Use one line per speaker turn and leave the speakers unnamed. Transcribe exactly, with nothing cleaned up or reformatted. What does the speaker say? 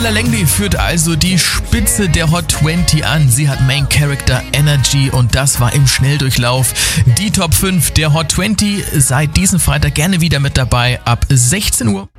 Lola Langley führt also die Spitze der Hot zwanzig an. Sie hat Main Character Energy und das war im Schnelldurchlauf die Top fünf der Hot zwanzig. Seit diesem Freitag gerne wieder mit dabei ab sechzehn Uhr.